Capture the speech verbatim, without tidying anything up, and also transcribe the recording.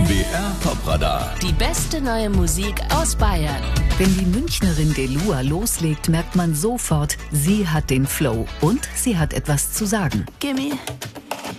B R Top-Radar. Die beste neue Musik aus Bayern. Wenn die Münchnerin Delua loslegt, merkt man sofort, sie hat den Flow und sie hat etwas zu sagen. Gimme